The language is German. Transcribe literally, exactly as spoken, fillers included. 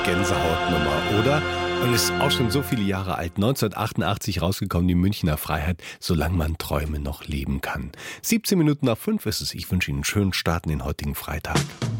Gänsehautnummer, oder? Und ist auch schon so viele Jahre alt. neunzehnhundertachtundachtzig rausgekommen, die Münchner Freiheit, solange man Träume noch leben kann. siebzehn Minuten nach fünf ist es. Ich wünsche Ihnen einen schönen Start in den heutigen Freitag.